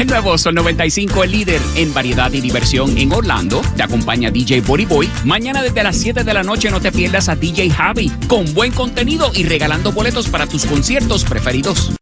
nuevo Sol 95, el líder en variedad y diversión en Orlando. Te acompaña DJ Body Boy. Mañana desde las 7 de la noche no te pierdas a DJ Javi con buen contenido y regalando boletos para tus conciertos preferidos.